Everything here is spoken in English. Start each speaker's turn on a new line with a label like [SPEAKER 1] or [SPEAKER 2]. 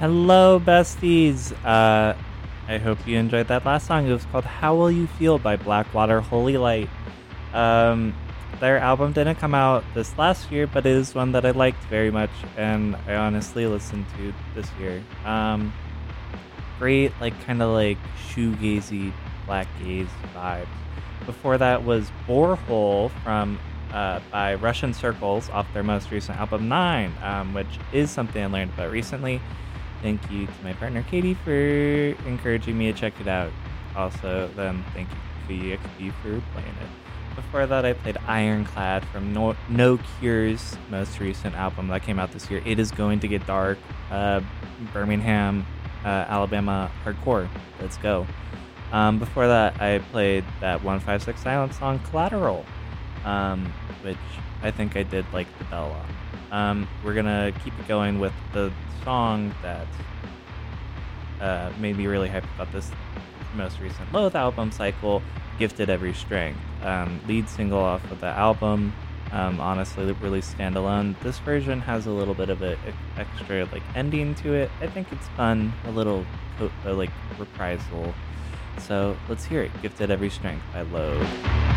[SPEAKER 1] Hello, besties. I hope you enjoyed that last song. It was called "How Will You Feel" by Blackwater Holy Light. Um, their album didn't come out this last year, but it is one that I liked very much, and I honestly listened to this year. Great, like kind of like shoegazy, black gaze vibes. Before that was Borehole from by Russian Circles off their most recent album Nine, which is something I learned about recently. Thank you to my partner Katie for encouraging me to check it out. Also, then thank you to EXP for playing it. Before that, I played Ironclad from No Cure's most recent album that came out this year. It is going to get dark. Birmingham, Alabama hardcore. Let's go. Before that, I played that 156 Silent song Collateral, which I think I did like the bell on. We're gonna keep it going with the song that made me really hyped about this most recent Loath album cycle, Gifted Every Strength. Lead single off of the album, honestly really standalone. This version has a little bit of a extra like ending to it. I think it's fun, a little like reprisal. So let's hear it. Gifted Every Strength by Loath.